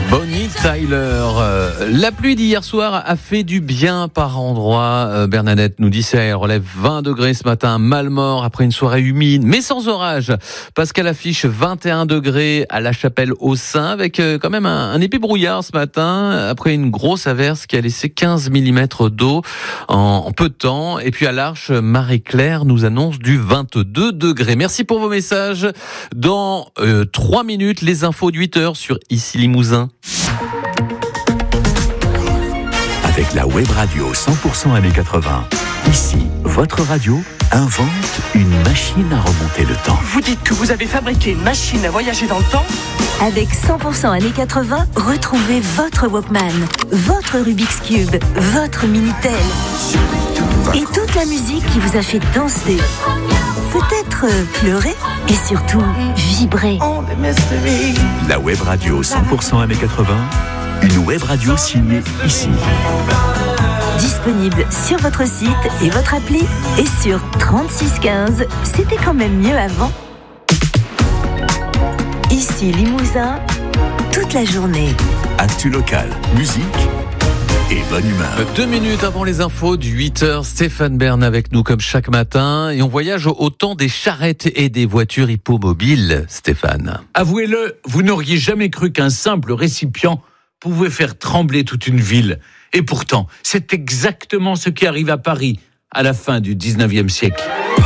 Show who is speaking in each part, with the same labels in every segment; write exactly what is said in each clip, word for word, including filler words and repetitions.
Speaker 1: Bonnie Tyler. Euh, la pluie d'hier soir a fait du bien par endroits. Euh, Bernadette nous dit ça, elle relève vingt degrés ce matin, Malmort après une soirée humide, mais sans orage. Pascal affiche vingt et un degrés à La Chapelle-aux-Saints, avec euh, quand même un, un épais brouillard ce matin, après une grosse averse qui a laissé quinze millimètres d'eau en, en peu de temps. Et puis à l'Arche, Marie-Claire nous annonce du vingt-deux degrés. Merci pour vos messages. Dans euh, trois minutes, les infos de huit heures sur Ici Limousin.
Speaker 2: Avec la web radio cent pour cent années quatre-vingts, ici, votre radio invente une machine à remonter le temps.
Speaker 3: Vous dites que vous avez fabriqué une machine à voyager dans le temps ?
Speaker 4: Avec cent pour cent années quatre-vingts, retrouvez votre Walkman, votre Rubik's Cube, votre Minitel et toute la musique qui vous a fait danser, peut-être pleurer et surtout vibrer.
Speaker 2: La web radio cent pour cent années quatre-vingts, une web radio signée ici.
Speaker 4: Disponible sur votre site et votre appli et sur trente-six quinze. C'était quand même mieux avant. Ici Limousin, toute la journée.
Speaker 2: Actu local, musique et bonne humeur.
Speaker 1: Deux minutes avant les infos du huit heures, Stéphane Bern avec nous comme chaque matin. Et on voyage au temps des charrettes et des voitures hippomobiles, Stéphane.
Speaker 5: Avouez-le, vous n'auriez jamais cru qu'un simple récipient pouvait faire trembler toute une ville. Et pourtant, c'est exactement ce qui arrive à Paris à la fin du dix-neuvième siècle.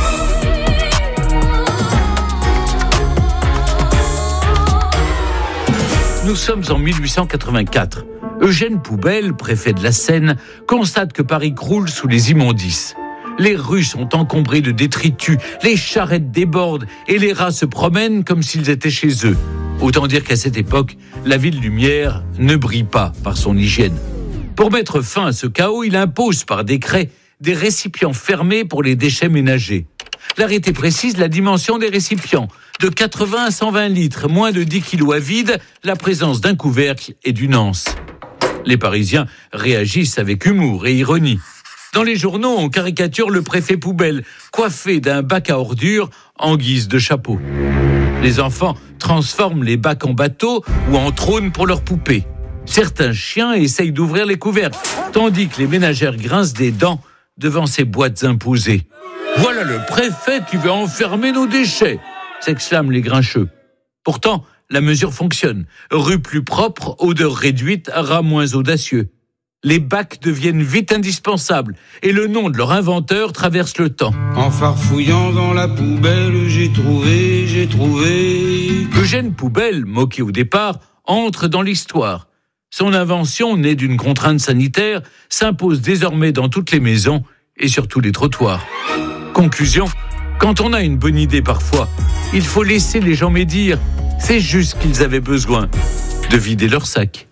Speaker 5: Nous sommes en mille huit cent quatre-vingt-quatre. Eugène Poubelle, préfet de la Seine, constate que Paris croule sous les immondices. Les rues sont encombrées de détritus, les charrettes débordent et les rats se promènent comme s'ils étaient chez eux. Autant dire qu'à cette époque, la ville lumière ne brille pas par son hygiène. Pour mettre fin à ce chaos, il impose par décret des récipients fermés pour les déchets ménagers. L'arrêté précise la dimension des récipients, de quatre-vingts à cent vingt litres, moins de dix kilos à vide, la présence d'un couvercle et d'une anse. Les Parisiens réagissent avec humour et ironie. Dans les journaux, on caricature le préfet Poubelle, coiffé d'un bac à ordures en guise de chapeau. Les enfants transforment les bacs en bateaux ou en trônes pour leurs poupées. Certains chiens essayent d'ouvrir les couvercles, tandis que les ménagères grincent des dents devant ces boîtes imposées. « Voilà le préfet qui veut enfermer nos déchets !» s'exclament les grincheux. Pourtant, la mesure fonctionne. Rue plus propre, odeur réduite, rats moins audacieux. Les bacs deviennent vite indispensables et le nom de leur inventeur traverse le temps.
Speaker 6: En farfouillant dans la poubelle, j'ai trouvé, j'ai trouvé...
Speaker 5: Eugène Poubelle, moqué au départ, entre dans l'histoire. Son invention, née d'une contrainte sanitaire, s'impose désormais dans toutes les maisons et sur tous les trottoirs. Conclusion, quand on a une bonne idée parfois, il faut laisser les gens médire. C'est juste qu'ils avaient besoin de vider leur sac.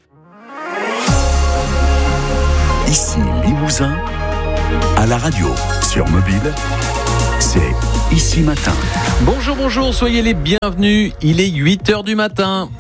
Speaker 2: Ici Limousin, à la radio, sur mobile, c'est Ici Matin.
Speaker 1: Bonjour, bonjour, soyez les bienvenus. Il est huit heures du matin.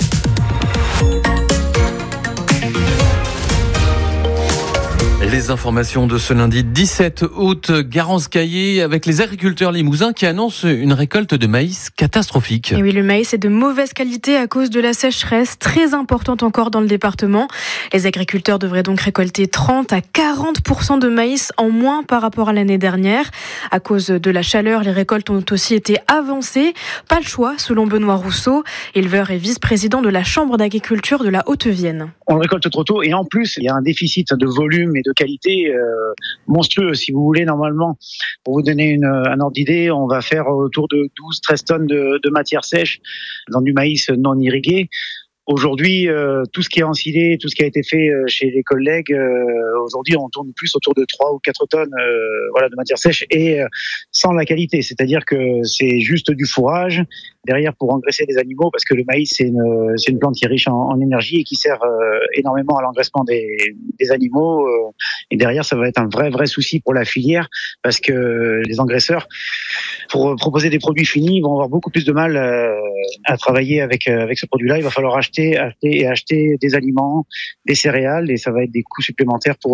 Speaker 1: Les informations de ce lundi dix-sept août, Garance-Caillé avec les agriculteurs limousins qui annoncent une récolte de maïs catastrophique.
Speaker 7: Et oui, le maïs est de mauvaise qualité à cause de la sécheresse, très importante encore dans le département. Les agriculteurs devraient donc récolter trente à quarante pour cent de maïs en moins par rapport à l'année dernière. À cause de la chaleur, les récoltes ont aussi été avancées. Pas le choix, selon Benoît Rousseau, éleveur et vice-président de la Chambre d'agriculture de la Haute-Vienne.
Speaker 8: On le récolte trop tôt et en plus, il y a un déficit de volume et de qualité euh, monstrueux. Si vous voulez, normalement, pour vous donner une, un ordre d'idée, on va faire autour de douze à treize tonnes de, de matière sèche dans du maïs non irrigué. Aujourd'hui, euh, tout ce qui est ensilé, tout ce qui a été fait euh, chez les collègues, euh, aujourd'hui, on tourne plus autour de trois ou quatre tonnes euh, voilà, de matière sèche et euh, sans la qualité. C'est-à-dire que c'est juste du fourrage derrière pour engraisser les animaux parce que le maïs, c'est une, c'est une plante qui est riche en, en énergie et qui sert euh, énormément à l'engraissement des, des animaux. Euh, et derrière, ça va être un vrai, vrai souci pour la filière parce que les engraisseurs, pour proposer des produits finis, vont avoir beaucoup plus de mal euh, à travailler avec, euh, avec ce produit-là. Il va falloir acheter acheter et acheter des aliments, des céréales, et ça va être des coûts supplémentaires pour eux.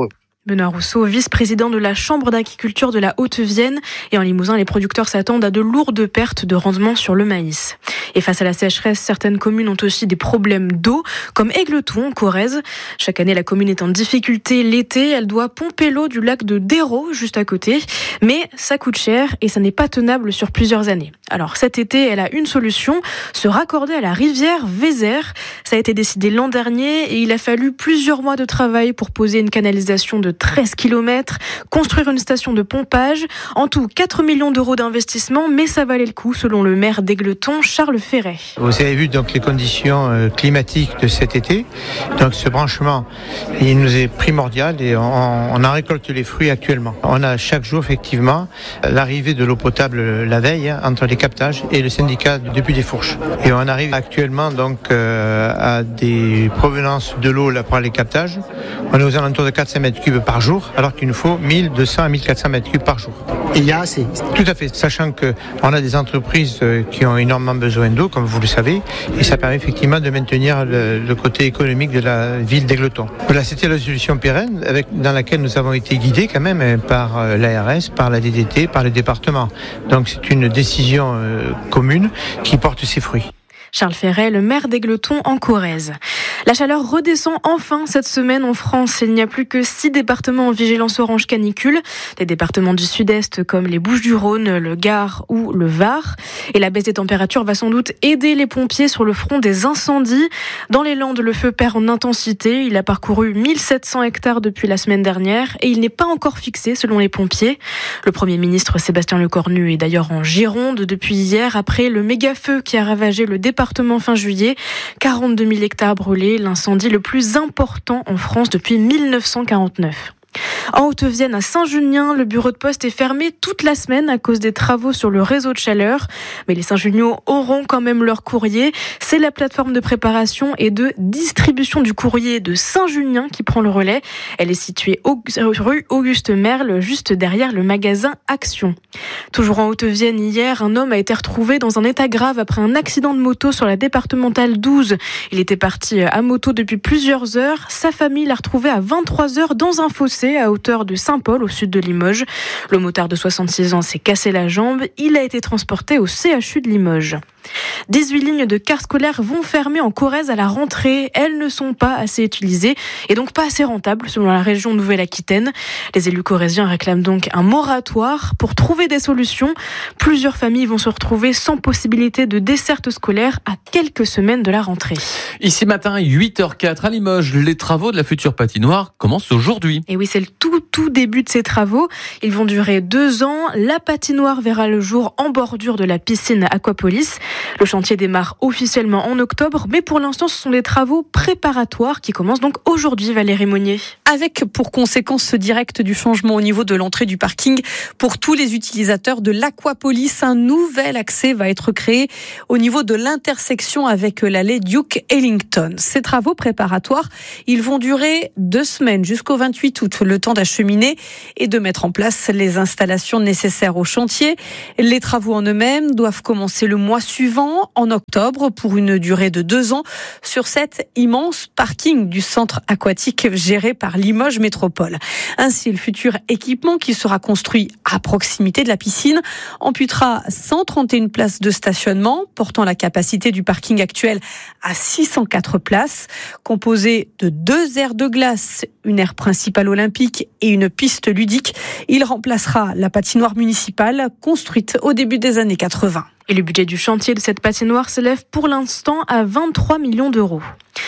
Speaker 7: Benoît Rousseau, vice-président de la Chambre d'agriculture de la Haute-Vienne. Et en Limousin, les producteurs s'attendent à de lourdes pertes de rendement sur le maïs. Et face à la sécheresse, certaines communes ont aussi des problèmes d'eau, comme Égletons, en Corrèze. Chaque année, la commune est en difficulté l'été. Elle doit pomper l'eau du lac de Dérault, juste à côté. Mais ça coûte cher et ça n'est pas tenable sur plusieurs années. Alors cet été, elle a une solution, se raccorder à la rivière Vézère. Ça a été décidé l'an dernier et il a fallu plusieurs mois de travail pour poser une canalisation de treize kilomètres, construire une station de pompage. En tout, quatre millions d'euros d'investissement, mais ça valait le coup, selon le maire d'Égletons, Charles Ferret.
Speaker 9: Vous avez vu donc les conditions climatiques de cet été. Donc ce branchement, il nous est primordial et on, on en récolte les fruits actuellement. On a chaque jour, effectivement, l'arrivée de l'eau potable la veille hein, entre les captages et le syndicat du Puy des Fourches. Et on arrive actuellement donc euh, à des provenances de l'eau là, pour les captages. On est aux alentours de quatre à cinq mètres cubes par jour, alors qu'il nous faut mille deux cents à mille quatre cents mètres cubes par jour.
Speaker 10: Et il y a assez.
Speaker 9: Tout à fait, sachant qu'on a des entreprises qui ont énormément besoin d'eau, comme vous le savez, et ça permet effectivement de maintenir le, le côté économique de la ville d'Égletons. Voilà, c'était la solution pérenne avec, dans laquelle nous avons été guidés quand même par l'A R S, par la D D T, par le département. Donc c'est une décision euh, commune qui porte ses fruits.
Speaker 7: Charles Ferret, le maire d'Égletons en Corrèze. La chaleur redescend enfin cette semaine en France. Il n'y a plus que six départements en vigilance orange canicule. Des départements du sud-est comme les Bouches-du-Rhône, le Gard ou le Var. Et la baisse des températures va sans doute aider les pompiers sur le front des incendies. Dans les Landes, le feu perd en intensité. Il a parcouru mille sept cents hectares depuis la semaine dernière et il n'est pas encore fixé selon les pompiers. Le Premier ministre Sébastien Lecornu est d'ailleurs en Gironde depuis hier après le méga-feu qui a ravagé le département fin juillet. quarante-deux mille hectares brûlés, l'incendie le plus important en France depuis mille neuf cent quarante-neuf. En Haute-Vienne, à Saint-Junien, le bureau de poste est fermé toute la semaine à cause des travaux sur le réseau de chaleur. Mais les Saint-Juniaux auront quand même leur courrier. C'est la plateforme de préparation et de distribution du courrier de Saint-Junien qui prend le relais. Elle est située rue Auguste Merle, juste derrière le magasin Action. Toujours en Haute-Vienne, hier, un homme a été retrouvé dans un état grave après un accident de moto sur la départementale douze. Il était parti à moto depuis plusieurs heures. Sa famille l'a retrouvé à vingt-trois heures dans un fossé à hauteur de Saint-Paul, au sud de Limoges. Le motard de soixante-six ans s'est cassé la jambe. Il a été transporté au C H U de Limoges. dix-huit lignes de cars scolaires vont fermer en Corrèze à la rentrée. Elles ne sont pas assez utilisées et donc pas assez rentables selon la région Nouvelle-Aquitaine. Les élus corréziens réclament donc un moratoire pour trouver des solutions. Plusieurs familles vont se retrouver sans possibilité de desserte scolaire à quelques semaines de la rentrée.
Speaker 1: Ici matin, huit heures quatre à Limoges, les travaux de la future patinoire commencent aujourd'hui.
Speaker 7: Et oui, c'est le tout tout début de ces travaux. Ils vont durer deux ans. La patinoire verra le jour en bordure de la piscine Aquapolis. Le chantier démarre officiellement en octobre, mais pour l'instant, ce sont des travaux préparatoires qui commencent donc aujourd'hui, Valérie Monnier.
Speaker 11: Avec pour conséquence directe du changement au niveau de l'entrée du parking pour tous les utilisateurs de l'Aquapolis. Un nouvel accès va être créé au niveau de l'intersection avec l'allée Duke Ellington. Ces travaux préparatoires, ils vont durer deux semaines jusqu'au vingt-huit août, le temps d'acheminer et de mettre en place les installations nécessaires au chantier. Les travaux en eux-mêmes doivent commencer le mois suivant, en octobre, pour une durée de deux ans, sur cet immense parking du centre aquatique géré par Limoges Métropole. Ainsi, le futur équipement qui sera construit à proximité de la piscine amputera cent trente et une places de stationnement, portant la capacité du parking actuel à six cent quatre places, composé de deux aires de glace, une aire principale olympique et une piste ludique. Il remplacera la patinoire municipale construite au début des années quatre-vingts.
Speaker 7: Et le budget du chantier de cette patinoire s'élève pour l'instant à vingt-trois millions d'euros.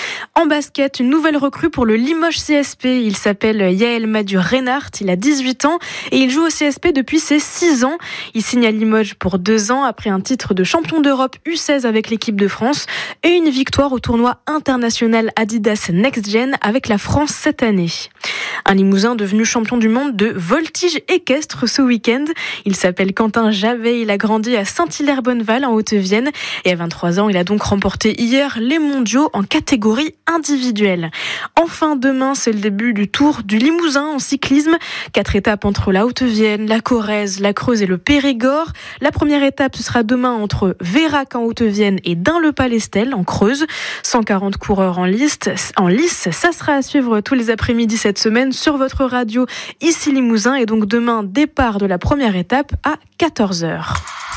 Speaker 7: En basket, une nouvelle recrue pour le Limoges C S P. Il s'appelle Yael Madu-Reinhardt, il a dix-huit ans et il joue au C S P depuis ses six ans. Il signe à Limoges pour deux ans après un titre de champion d'Europe U seize avec l'équipe de France et une victoire au tournoi international Adidas Next Gen avec la France cette année. Un Limousin devenu champion du monde de voltige équestre ce week-end. Il s'appelle Quentin Javet, il a grandi à Saint-Hilaire-Bonneval en Haute-Vienne et à vingt-trois ans, il a donc remporté hier les mondiaux en catégorie individuelle. Enfin, demain, c'est le début du Tour du Limousin en cyclisme. Quatre étapes entre la Haute-Vienne, la Corrèze, la Creuse et le Périgord. La première étape, ce sera demain entre Vérac en Haute-Vienne et Dun-le-Palestel en Creuse. cent quarante coureurs en liste, en lice. Ça sera à suivre tous les après-midi cette semaine sur votre radio ici Limousin. Et donc demain, départ de la première étape à quatorze heures.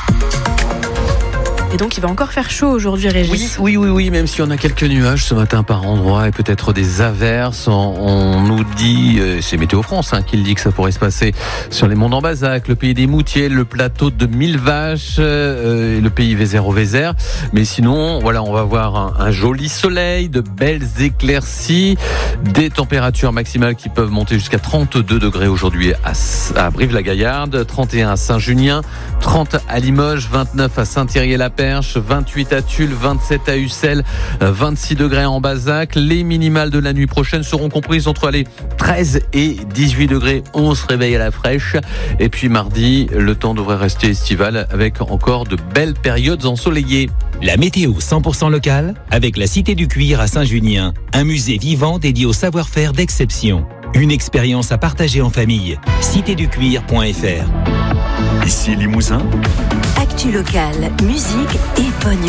Speaker 7: Et donc, il va encore faire chaud aujourd'hui, Régis.
Speaker 1: Oui, oui, oui, oui, même si on a quelques nuages ce matin par endroits et peut-être des averses. On, on nous dit, euh, c'est Météo France hein, qui le dit que ça pourrait se passer sur les monts d'Ambazac, le pays des Moutiers, le plateau de Mille Vaches, euh, et le pays Vézère au Vézère. Mais sinon, voilà, on va avoir un, un joli soleil, de belles éclaircies, des températures maximales qui peuvent monter jusqu'à trente-deux degrés aujourd'hui à, à Brive-la-Gaillarde, trente et un à Saint-Junien, trente à Limoges, vingt-neuf à Saint-Thierry-la-Perche, vingt-huit à Tulle, vingt-sept à Ussel, vingt-six degrés à Ambazac. Les minimales de la nuit prochaine seront comprises entre les treize et dix-huit degrés. On se réveille à la fraîche. Et puis mardi, le temps devrait rester estival avec encore de belles périodes ensoleillées.
Speaker 10: La météo cent pour cent locale avec la Cité du Cuir à Saint-Junien, un musée vivant dédié au savoir-faire d'exception. Une expérience à partager en famille. cité du cuir point f r.
Speaker 2: Ici Limousin.
Speaker 4: Actu locale, musique et pognon.